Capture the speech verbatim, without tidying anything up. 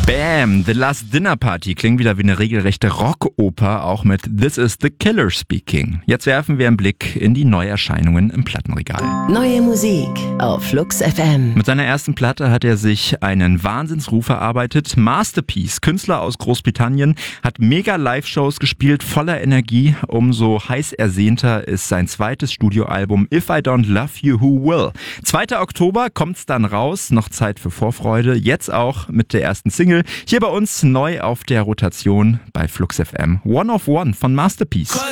Bam! The Last Dinner Party klingt wieder wie eine regelrechte Rockoper, auch mit This is the Killer Speaking. Jetzt werfen wir einen Blick in die Neuerscheinungen im Plattenregal. Neue Musik auf Flux F M. Mit seiner ersten Platte hat er sich einen Wahnsinnsruf erarbeitet. Masterpiece, Künstler aus Großbritannien, hat mega Live-Shows gespielt, voller Energie. Umso heiß ersehnter ist sein zweites Studioalbum If I Don't Love You, Who Will? zweiter Oktober kommt's dann raus, noch Zeit für Vorfreude. Jetzt auch mit der ersten Single. Hier bei uns neu auf der Rotation bei Flux F M. One of One von Masterpiece.